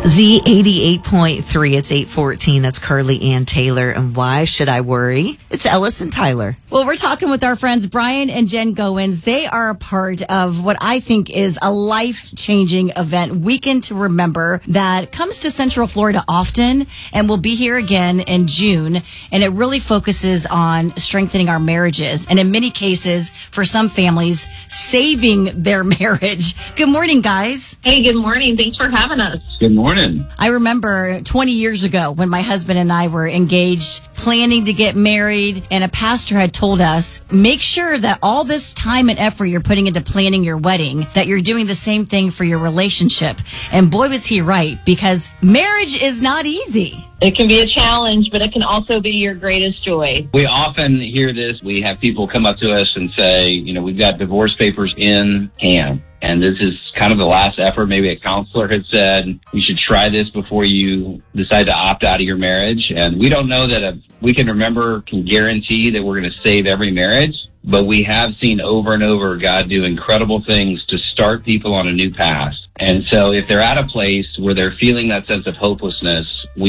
Z88.3, it's 8:14. That's Carly Ann Taylor. And why should I worry? It's Ellis and Tyler. Well, we're talking with our friends Brian and Jen Goins. They are a part of what I think is a life-changing event, Weekend to Remember, that comes to Central Florida often and will be here again in June. And it really focuses on strengthening our marriages. And in many cases, for some families, saving their marriage. Good morning, guys. Hey, good morning. Thanks for having us. Good morning. I remember 20 years ago when my husband and I were engaged, planning to get married, and a pastor had told us, make sure that all this time and effort you're putting into planning your wedding, that you're doing the same thing for your relationship. And boy, was he right, because marriage is not easy. It can be a challenge, but it can also be your greatest joy. We often hear this. We have people come up to us and say, we've got divorce papers in hand. And this is kind of the last effort. Maybe a counselor had said, you should try this before you decide to opt out of your marriage. And we don't know that We Can Remember can guarantee that we're going to save every marriage. But we have seen over and over God do incredible things to start people on a new path. And so if they're at a place where they're feeling that sense of hopelessness, we